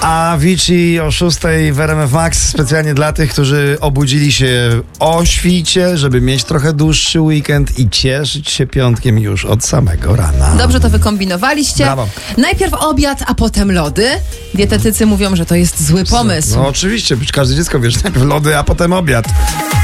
A Avicii o 6 w RMF Max specjalnie dla tych, którzy obudzili się o świcie, żeby mieć trochę dłuższy weekend i cieszyć się piątkiem już od samego rana. Dobrze to wykombinowaliście. Brawo. Najpierw obiad, a potem lody. Dietetycy mówią, że to jest zły pomysł. No oczywiście, każde dziecko wiesz, najpierw lody, a potem obiad.